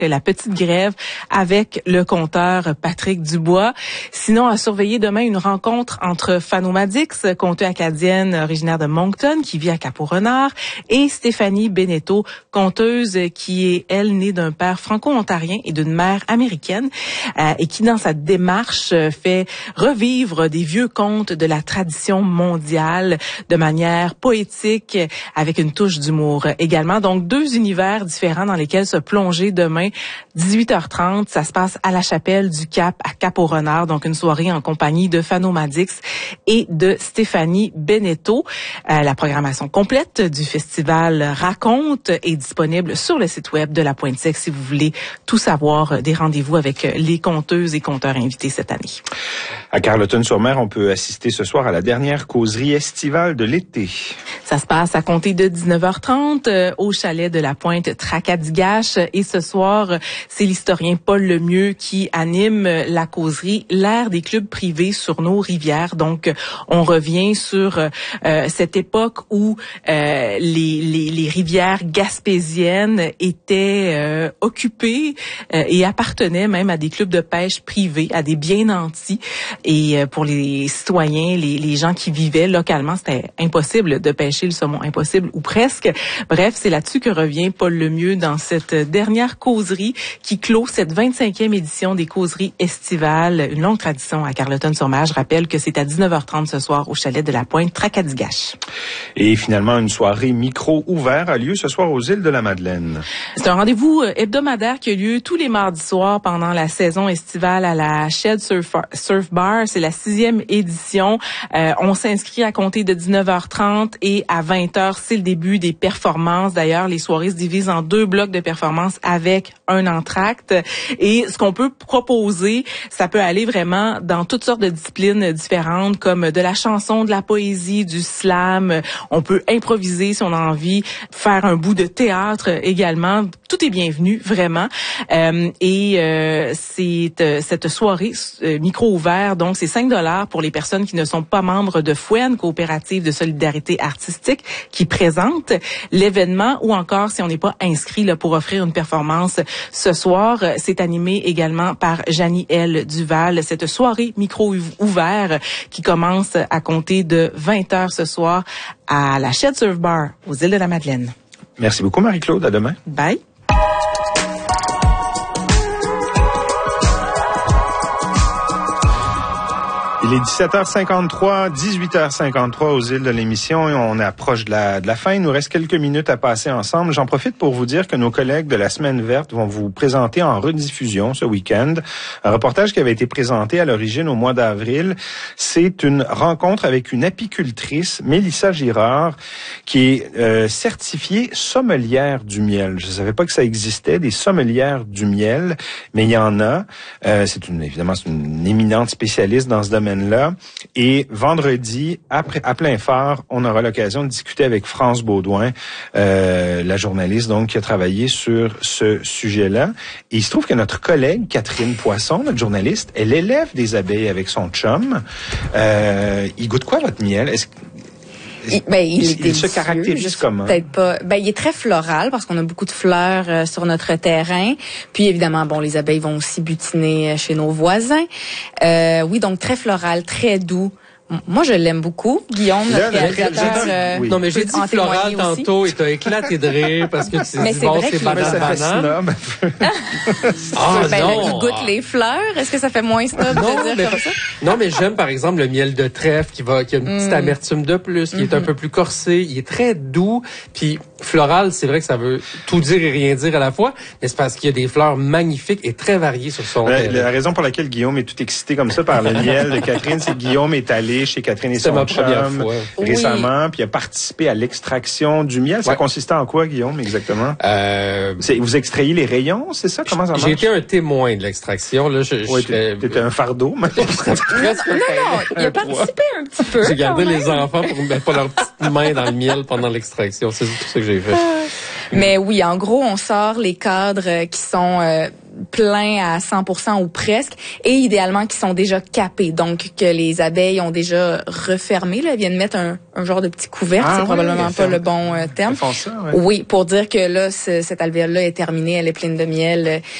la petite grève avec le conteur Patrick Dubois. Sinon, à surveiller demain une rencontre entre Fano Madix, conteuse acadienne originaire de Moncton, qui vit à Cap-au-Renard, et Stéphanie Beneteau, conteuse qui est, elle, née d'un père franco-ontarien et d'une mère américaine, et qui, dans sa démarche, fait revivre des vieux contes de la tradition mondiale de manière poétique, avec une touche d'humour également. Donc, deux univers différents dans lesquels se plonger demain, 18h30. Ça se passe à la Chapelle du Cap, à Cap-au-Renard. Donc, une soirée en compagnie de Fano Madix et de Stéphanie Beneteau. La programmation complète du festival Raconte est disponible sur le site web de la Pointe-Sec si vous voulez tout savoir des rendez-vous avec les conteuses et conteurs invités cette année. À Carleton-sur-Mer, on peut assister ce soir à la dernière causerie estivale de l'été. Ça se passe à compter de 19h30 au chalet de la Pointe Tracadie-Gaches. Et ce soir, c'est l'historien Paul Lemieux qui anime la causerie L'ère des clubs privés sur nos rivières. Donc, on revient sur cette époque où les rivières gaspésiennes étaient occupées et appartenaient même à des clubs de pêche privés, à des biens nantis. Et pour les citoyens, les gens qui vivaient localement, c'était impossible de pêcher le saumon, impossible ou presque. Bref, c'est là-dessus que revient Paul Lemieux dans cette dernière causerie qui clôt cette 25e édition des causeries estivales, une longue tradition à Carleton-sur-Mer. Je rappelle que c'est à 19h30 ce soir au chalet de la Pointe Tracadie-Gaches. Et finalement, une soirée micro ouvert a lieu ce soir aux îles de la Madeleine. C'est un rendez-vous hebdomadaire qui a lieu tous les mardis soirs pendant la saison estivale à la Shed Surf Bar. C'est la 6e édition. On s'inscrit à compter de 19h30 et à 20h, c'est le début des performances. D'ailleurs, les soirées se divisent en 2 blocs de performances avec un entracte. Et ce qu'on peut proposer, ça peut aller vraiment dans toutes sortes de disciplines différentes, comme de la chanson, de la poésie, du slam. On peut improviser si on a envie, faire un bout de théâtre également. Tout est bienvenu, vraiment. C'est cette soirée micro ouvert, donc c'est 5$ pour les personnes qui ne sont pas membres de FOUEN, coopérative de solidarité artistique, qui présente l'événement, ou encore si on n'est pas inscrit là, pour offrir une performance ce soir. C'est animé également par Janie L. Duval. Cette soirée micro ouvert qui commence à compter de 20h ce soir à la Shed Surf Bar aux îles de la Madeleine. Merci beaucoup, Marie-Claude. À demain. Bye. Il est 17h53, 18h53 aux îles de l'émission et on approche de la fin. Il nous reste quelques minutes à passer ensemble. J'en profite pour vous dire que nos collègues de la Semaine verte vont vous présenter en rediffusion ce week-end un reportage qui avait été présenté à l'origine au mois d'avril. C'est une rencontre avec une apicultrice, Mélissa Girard, qui est certifiée sommelière du miel. Je ne savais pas que ça existait, des sommelières du miel, mais il y en a. Évidemment, c'est une éminente spécialiste dans ce domaine-là. Et vendredi, à plein phare, on aura l'occasion de discuter avec France Baudouin, la journaliste donc qui a travaillé sur ce sujet-là. Et il se trouve que notre collègue Catherine Poisson, notre journaliste, elle élève des abeilles avec son chum. Il goûte quoi votre miel? Il se caractérise comment? Peut-être pas. Il est très floral parce qu'on a beaucoup de fleurs sur notre terrain. Puis évidemment, les abeilles vont aussi butiner chez nos voisins. Oui, donc très floral, très doux. Moi, je l'aime beaucoup. Guillaume, notre réalisateur... Non, mais j'ai dit floral tantôt et t'as éclaté de rire parce que tu dis, c'est banane. Il goûte les fleurs. Est-ce que ça fait moins snob de dire comme ça? Non, mais j'aime, par exemple, le miel de trèfle qui a une petite amertume de plus, qui est un peu plus corsé. Il est très doux. Puis floral, c'est vrai que ça veut tout dire et rien dire à la fois, mais c'est parce qu'il y a des fleurs magnifiques et très variées sur son terrain. La raison pour laquelle Guillaume est tout excité comme ça par le miel de Catherine, c'est que Guillaume est allé chez Catherine et son chum récemment, puis a participé à l'extraction du miel. Ça consistait en quoi, Guillaume, exactement? Vous extrayez les rayons, c'est ça? Comment ça marche? J'ai été un témoin de l'extraction. T'étais un fardeau. Non, il a participé un petit peu. J'ai gardé les enfants pour mettre pas leurs petites mains dans le miel pendant l'extraction. C'est tout ça que j'ai fait. Mais oui, en gros, on sort les cadres qui sont pleins à 100% ou presque, et idéalement qui sont déjà capés, donc que les abeilles ont déjà refermé. Là, elles viennent mettre un genre de petit couvercle, c'est probablement pas le bon terme. Elles font ça, ouais. Oui, pour dire que là, cette alvéole-là est terminée, elle est pleine de miel.